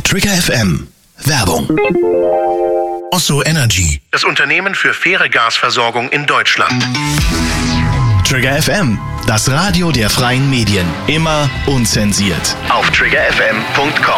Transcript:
Trigger FM. Werbung. Osso Energy, das Unternehmen für faire Gasversorgung in Deutschland. Trigger FM, das Radio der freien Medien. Immer unzensiert. Auf triggerfm.com.